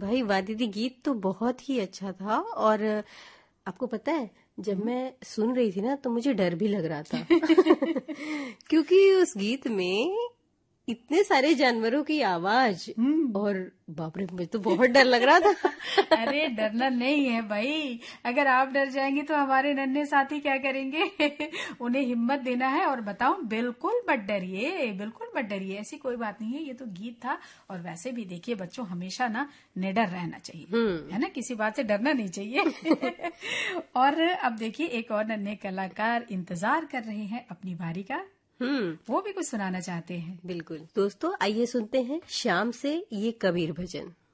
भाई वाह दीदी, गीत तो बहुत ही अच्छा था। और आपको पता है, जब मैं सुन रही थी ना तो मुझे डर भी लग रहा था क्योंकि उस गीत में इतने सारे जानवरों की आवाज, और बाप रे, मुझे तो बहुत डर लग रहा था अरे डरना नहीं है भाई, अगर आप डर जाएंगी तो हमारे नन्हे साथी क्या करेंगे उन्हें हिम्मत देना है। और बताऊं, बिल्कुल मत डरिए, बिल्कुल मत डरिए, ऐसी कोई बात नहीं है, ये तो गीत था। और वैसे भी देखिए बच्चों, हमेशा ना निडर रहना चाहिए, है ना, किसी बात से डरना नहीं चाहिए और अब देखिए एक और नन्हे कलाकार इंतजार कर रहे हैं अपनी बारी का, वो भी कुछ सुनाना चाहते हैं। बिल्कुल दोस्तों, आइए सुनते हैं श्याम से ये कबीर भजन।